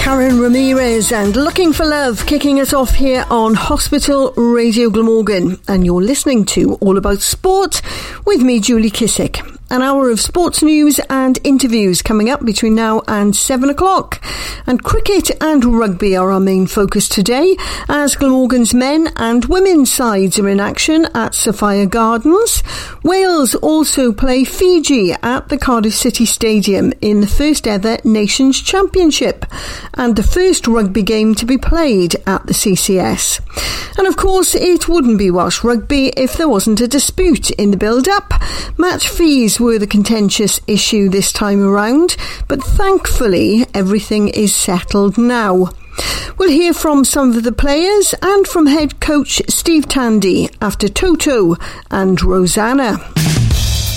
Karen Ramirez and Looking for Love, kicking us off here on Hospital Radio Glamorgan, and you're listening to All About Sport with me, Julie Kissick. An hour of sports news and interviews coming up between now and 7 o'clock. And cricket and rugby are our main focus today, as Glamorgan's men and women's sides are in action at Sophia Gardens. Wales also play Fiji at the Cardiff City Stadium in the first ever Nations Championship, and the first rugby game to be played at the CCS. And of course, it wouldn't be Welsh rugby if there wasn't a dispute in the build-up. Match fees were the contentious issue this time around, but thankfully everything is settled now. We'll hear from some of the players and from head coach Steve Tandy after Toto and Rosanna.